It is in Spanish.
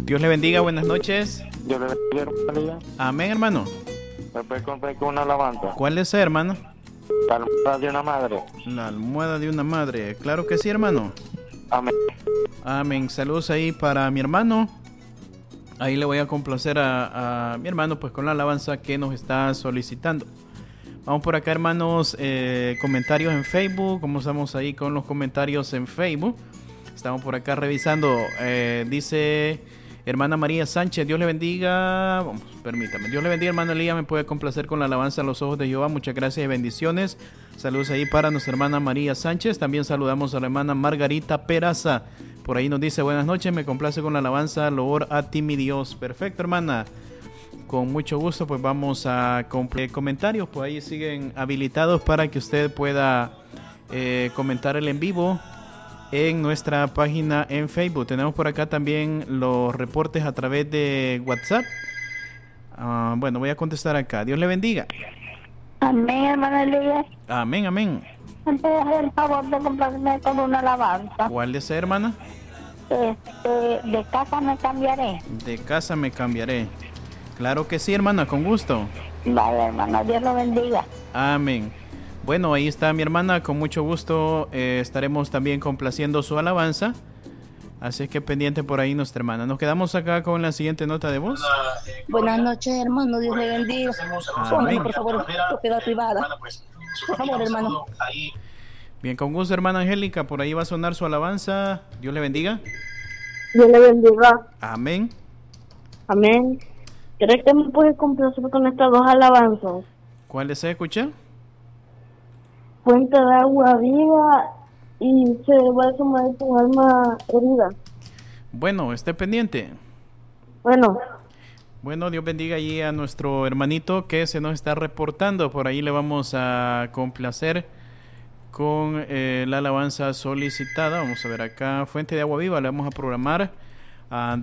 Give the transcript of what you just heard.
Dios le bendiga, buenas noches. Yo le bendiga, hermano. Amén, hermano. Me puede comprar con una alabanza. ¿Cuál es, hermano? La almohada de una madre. La almohada de una madre. Claro que sí, hermano. Amén. Amén. Saludos ahí para mi hermano. Ahí le voy a complacer a mi hermano pues con la alabanza que nos está solicitando. Vamos por acá, hermanos, comentarios en Facebook. ¿Cómo estamos ahí con los comentarios en Facebook? Estamos por acá revisando. Dice hermana María Sánchez, Dios le bendiga. Vamos, permítame. Dios le bendiga, hermana Elía. Me puede complacer con la alabanza a los ojos de Jehová. Muchas gracias y bendiciones. Saludos ahí para nuestra hermana María Sánchez. También saludamos a la hermana Margarita Peraza. Por ahí nos dice, buenas noches, me complace con la alabanza, loor a ti mi Dios. Perfecto, hermana. Con mucho gusto, pues vamos a comentarios. Pues ahí siguen habilitados para que usted pueda comentar el en vivo en nuestra página en Facebook. Tenemos por acá también los reportes a través de WhatsApp. Bueno, voy a contestar acá. Dios le bendiga. Amén, hermana Elías. Amén, amén. Antes de hacer el favor de complacerme con una alabanza. ¿Cuál desea, hermana? De casa me cambiaré. De casa me cambiaré. Claro que sí, hermana, con gusto. Vale, hermano, Dios lo bendiga. Amén. Bueno, ahí está mi hermana, con mucho gusto estaremos también complaciendo su alabanza. Así es que pendiente por ahí nuestra hermana. Nos quedamos acá con la siguiente nota de voz. Buenas noches, hermano, Dios le bendiga. Amén. Por favor, propiedad privada. Por favor, hermano. Bien, con gusto, hermana Angélica, por ahí va a sonar su alabanza. Dios le bendiga. Dios le bendiga. Amén. Amén. ¿Crees que me puedes complacer con estas dos alabanzas? ¿Cuál desea escuchar? Fuente de agua viva y se va a sumar tu alma herida. Bueno, esté pendiente. Bueno, Dios bendiga allí a nuestro hermanito que se nos está reportando. Por ahí le vamos a complacer con la alabanza solicitada. Vamos a ver acá, Fuente de Agua Viva, le vamos a programar.